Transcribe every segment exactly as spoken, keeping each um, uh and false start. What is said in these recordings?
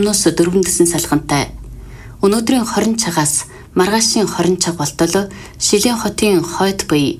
өмнөөс дөрвөн дэсэн салхинтай. Өнөөдрийн хорин цагаас маргаашийн хорин цаг болтол Шилийн хотын хойд буй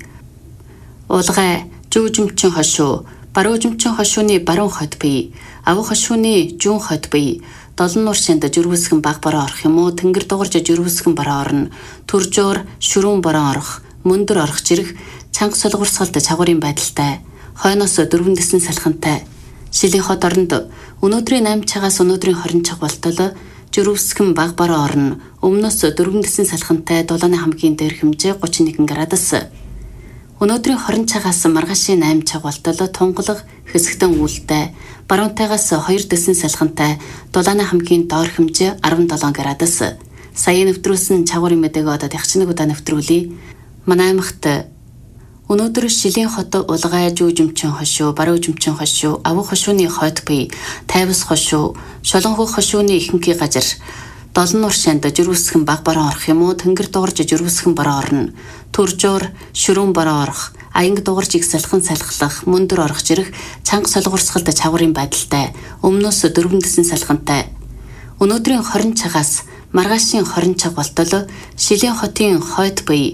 улгай жүүжимчин хошуу, баруужимчин хошууны баруун хойд буй, авах хошууны жүүн хойд буй, долон нуур шинд жирвэсгэн баг бороо орох юм уу, тэнгэр дугарж жирвэсгэн бороо орно, төржөөр шүрүүн бороо орох, мөндөр орох жирэх, чанга солгорсголд чагуурын байдалтай, хойноос дөрвөн дэсэн салхинтай. Шилийн хот оронд өнөөдрийн намь цагаас өнөөдрийн хорин цаг болтол жирвэсгэн баг бороо орно, өмнөөс дөрвөн дэсэн салхинтай дулааны хамгийн дээр хэмжээ гучин нэгэн градус. Өнөөдрийн хорин цагаас маргаашийн намь цаг болтол тунгалаг хэсэгтэн үүлтэй, баруунтайгаас хоёр дэсэн салхинтай, дулааны хамгийн доор хэмжээ арван долоон градус. Саяын нэвтрүүлсэн чагуурын мэдээг одоо ягч нэг удаа нэвтрүүлье. Манай аймагт өнөөдөр Шилийн хот улгай жүүжимчин хошуу, баруужимчин хошуу, авах хошууны хойд буй, тайвас хошуу, шолонгох хошууны ихэнхий газар долон нуур шинд жирвэсгэн баг бороо орох юм уу, тэнгэр дугарж жирвэсгэн бороо орно, төржөөр шүрүүн бороо орох, аянг дугарж их салхин салхлах, мөндөр орох жирэх, чанга солгорсголд чагуурын байдалтай, өмнөөс дөрвөн дэсэн салхинтай. Өнөөдрийн хорин цагаас маргаашийн хорин цаг болтол Шилийн хотын хойд буй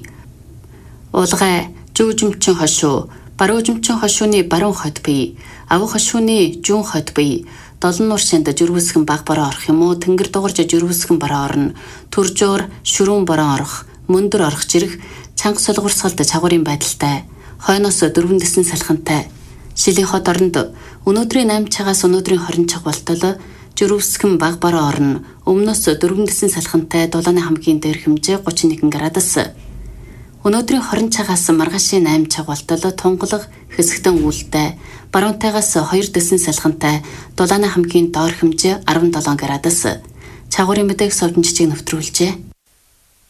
улгай жүүжимчин хошуу, баруужимчин хошууны баруун хойд буй, авах хошууны жүүн хойд буй, долон нуур шинд жирвэсгэн баг бороо орох юм уу, тэнгэр дугарж жирвэсгэн бороо орно, төржөөр шүрүүн бороо орох, мөндөр орох жирэх, чанга солгорсголд чагуурын байдалтай, хойноос дөрвөн дэсэн салхинтай. Шилийн хот оронд өнөөдрийн намь цагаас өнөөдрийн хорин цаг болтол жирвэсгэн баг бороо орно, өмнөөс дөрвөн дэсэн салхинтай, дулааны хамгийн дээр хэмжээ гучин нэгэн градус. Өнөөдрийн хорин цагаас маргаашийн намь цаг болтол тунгалаг хэсэгтэн үүлтэй, баруунтайгаас хоёр дэсэн салхинтай, дулааны хамгийн доор хэмжээ арван долоон градус. Чагуурын мэдээг совдон жижиг нэвтрүүлжээ.